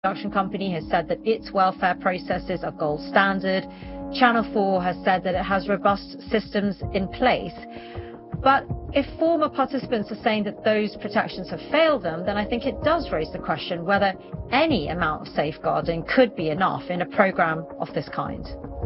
production company has said that its welfare processes are gold standard. Channel 4 has said that it has robust systems in place. But if former participants are saying that those protections have failed them, then I think it does raise the question whether any amount of safeguarding could be enough in a program of this kind.